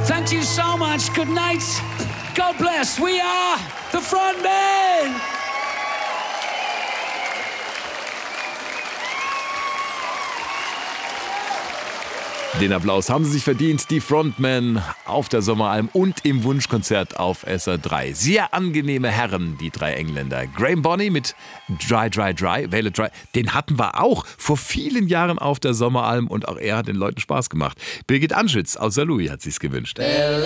Thank you so much. Good night. God bless. We are the Frontmen. Den Applaus haben sie sich verdient, die Frontmen auf der Sommeralm und im Wunschkonzert auf SR3. Sehr angenehme Herren, die drei Engländer. Graham Bonney mit Dry, Dry, Dry, Vale Dry, den hatten wir auch vor vielen Jahren auf der Sommeralm und auch er hat den Leuten Spaß gemacht. Birgit Anschütz aus Saarlouis hat sich's gewünscht.